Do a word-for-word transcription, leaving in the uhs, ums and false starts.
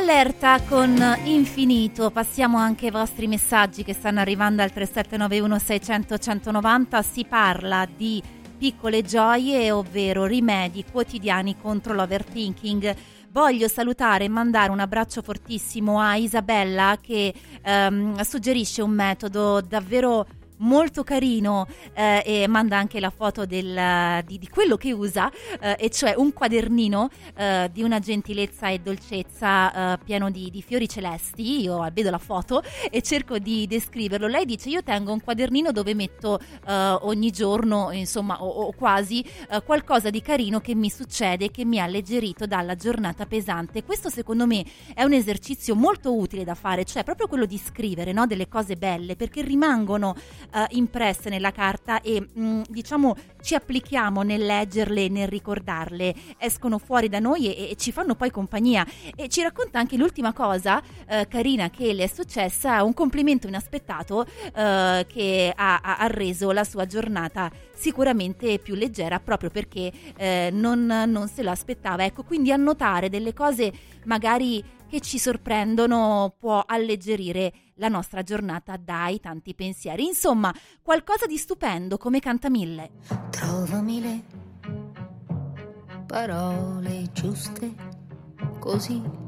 Allerta con Infinito. Passiamo anche ai vostri messaggi che stanno arrivando al tre sette nove uno sei zero zero uno zero nove zero. Si parla di piccole gioie, ovvero rimedi quotidiani contro l'overthinking. Voglio salutare e mandare un abbraccio fortissimo a Isabella che ehm, suggerisce un metodo davvero molto carino eh, e manda anche la foto del, di, di quello che usa, eh, e cioè un quadernino eh, di una gentilezza e dolcezza eh, pieno di, di fiori celesti. Io vedo la foto e cerco di descriverlo. Lei dice: io tengo un quadernino dove metto eh, ogni giorno, insomma, o, o quasi eh, qualcosa di carino che mi succede, che mi ha alleggerito dalla giornata pesante. Questo secondo me è un esercizio molto utile da fare, cioè proprio quello di scrivere, no, delle cose belle, perché rimangono Uh, impresse nella carta e mh, diciamo ci applichiamo nel leggerle, nel ricordarle, escono fuori da noi e, e ci fanno poi compagnia. E ci racconta anche l'ultima cosa uh, carina che le è successa, un complimento inaspettato uh, che ha, ha reso la sua giornata sicuramente più leggera, proprio perché eh, non, non se lo aspettava. Ecco, quindi annotare delle cose magari che ci sorprendono può alleggerire la nostra giornata dai tanti pensieri. Insomma, qualcosa di stupendo, come canta Mille. Trovami le parole giuste, così